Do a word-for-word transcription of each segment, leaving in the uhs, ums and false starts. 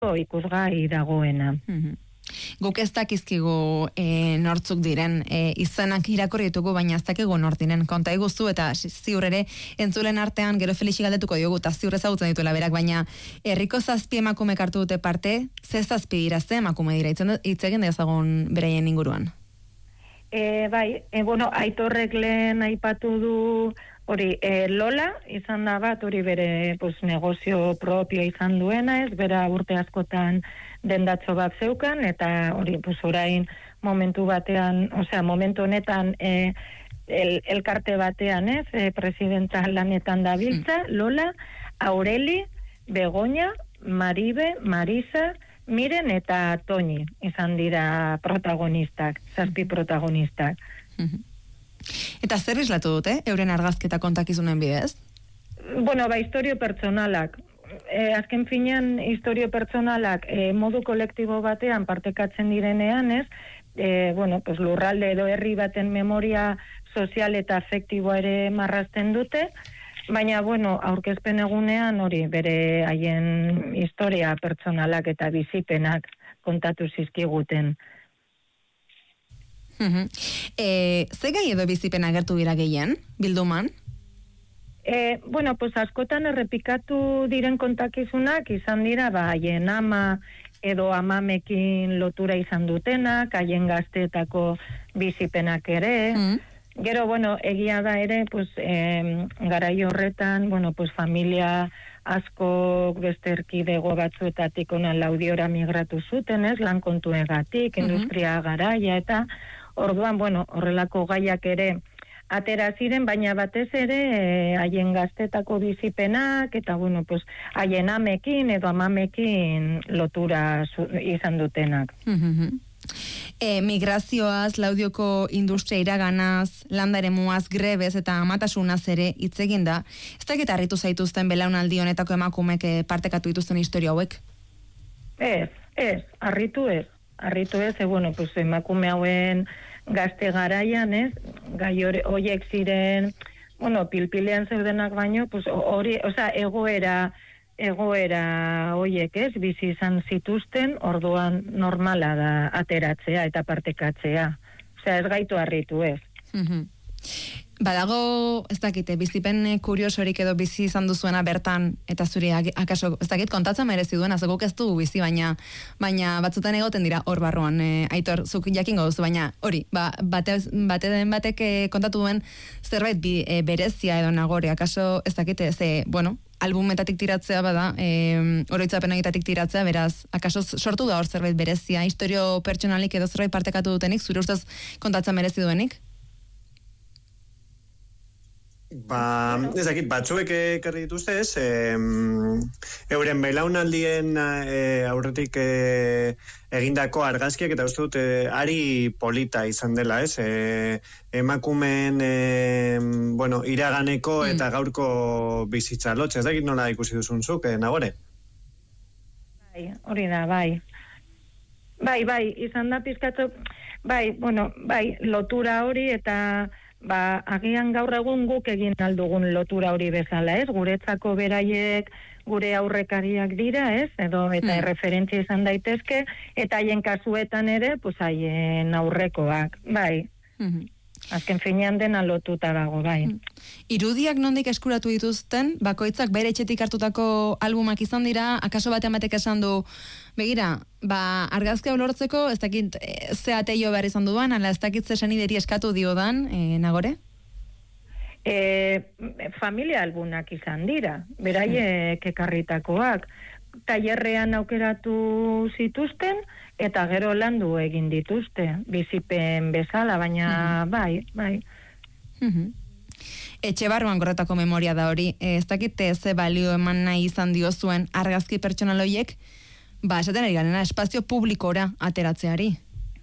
ikusgai dagoena. Mm-hmm. Guk ez dakizkigu e, nortzuk diren, e, izenak irakurri ditugu, baina ez dakigu nortinen konta iguzu, eta ziur ere entzulen artean gero Felixi galdetuko diogu, eta ziur ezagutzen dituela berak, baina herriko zazpi emakume hartu dute parte, ze zazpi dira, ze emakume dira, hitz egin dezagun beraien inguruan? E, bai, e, bueno, Aitorrek lehen aipatu du, hori, e, Lola izan da bat, hori bere pues, negozio propio izan duena, ez, bera urte askotan dendatxo bat zeukan, eta hori, pues, orain momentu batean, osea, momentu honetan e, el, elkarte batean, ez, e, presidenta lanetan dabiltza, mm. Lola, Aureli, Begoña, Maribe, Marisa, Miren eta Toñi izan dira protagonistak, zazpi protagonistak. Mm-hmm. Eta zer islatu dute, euren argazketa kontakizunen bidez? Bueno, ba, historio pertsonalak. E, azken finean, historio pertsonalak e, modu kolektibo batean partekatzen direnean, ez? E, bueno, pues, lurralde edo herri baten memoria sozial eta afektiboa ere marrazten dute, baina, bueno, aurkezpen egunean hori bere haien historia pertsonalak eta bizipenak kontatu zizkiguten. E, ze gai edo bizipen agertu dira gehien, bilduman? E, bueno, pues askotan errepikatu diren kontakizunak izan dira, ba, haien ama edo amamekin lotura izan dutenak, haien gazteetako bizipenak ere. Mm. Gero, bueno, egia da ere, pues, eh, garai horretan, bueno, pues, familia asko beste erkidego batzuetatik ona Laudiora migratu zuten, ez, lan kontuegatik, mm-hmm. industria garaia, eta orduan, bueno, horrelako gaiak ere atera ziren, baina batez ere haien gaztetako bizipenak, eta, bueno, pues, haien amekin edo amamekin lotura zu, izan dutenak. Mm-hmm. E, migrazioaz, Laudioko industria iraganaz, landaremuaz, grebez eta amatasunaz ere hitz egin da. Ez dakit harritu zaituzten belaunaldi honetako emakumek partekatu dituzten historia hauek? Ez, ez, harritu ez. Harritu ez, e, bueno, pues, emakume hauen gazte garaian, ez, gai horiek ziren, bueno, pilpilean zeudenak baino, pues, hori, osea, egoera, egoera hoiek, ez, bizi izan zituzten, orduan normala da ateratzea eta partekatzea. Osea, ez gaitu harritu, ez. Mm-hmm. Badago, ez dakite, bizipen kuriosorik edo bizi izan duzuena bertan, eta zuri, akaso, ez dakit, kontatzen merezi duena, zeguk ez du bizi, baina baina batzutan egoten dira hor barruan, e, Aitor, zuk jakingo duzu, baina hori, ba, bate, bate den batek e, kontatu duen zerbait bi, e, berezia edo nagore, akaso, ez dakite, ze, bueno, albumetatik tiratzea bada, e, oroitzapenagitatik tiratzea, beraz, akaso sortu da hor zerbait berezia, historio pertsonalik edo zerbait partekatu dutenik, zure ustez kontatzen merezi duenik? Ba, ez dakit, batzuek ekarri dituzte ez, e, euren belaunaldien e, aurretik e, egindako argazkiak, eta uste dut, e, ari polita izan dela, ez, e, emakumeen, e, bueno, iraganeko eta mm. gaurko bizitza lotxe, ez dakit nola ikusi duzunzuk, e, Nagore? Bai, hori da, bai. Bai, bai, izan da pizkatzu, bai, bueno, bai, lotura hori eta ba, agian gaur egun guk egin aldugun lotura hori bezala, ez? Guretzako beraiek gure aurrekariak dira, ez? Edo eta mm. erreferentzia izan daitezke, eta haien kasuetan ere, pues haien aurrekoak, bai. Mm-hmm. Azken finean dena lotuta dago, bai. Mm. Irudiak nondik eskuratu dituzten, bakoitzak bere etxetik hartutako albumak izan dira, akaso batean batek esan du, begira, ba, argazkia ulortzeko, ez dakit e, ze ateio behar izan duan, ala ez dakit ze sanideri eskatu diodan, e, Nagore? E, familia albunak izan dira, beraiek ekarritakoak, tailerrean aukeratu zituzten, eta gero landu egin dituzte, bizipen bezala, baina mm-hmm. bai, bai. Mm-hmm. Etxe barruan gorretako memoria da hori, e, ez dakit ze balio eman nahi izan diozuen argazki pertsonaloiek, ba, esaten ari garena, espazio publikora ateratzeari.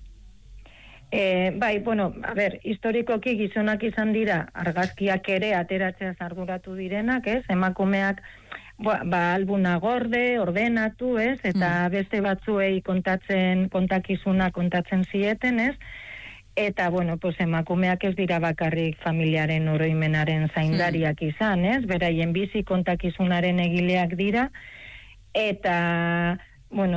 E, bai, bueno, a ber, historikoki gizonak izan dira, argazkiak ere ateratzea arduratu direnak, ez, emakumeak, ba, ba albuna gorde, ordenatu, ez, eta mm. beste batzuei kontatzen, kontakizuna kontatzen zieten, ez, eta, bueno, pues emakumeak ez dira bakarrik familiaren oroimenaren zaindariak mm. izan, ez, beraien bizi kontakizunaren egileak dira, eta bueno,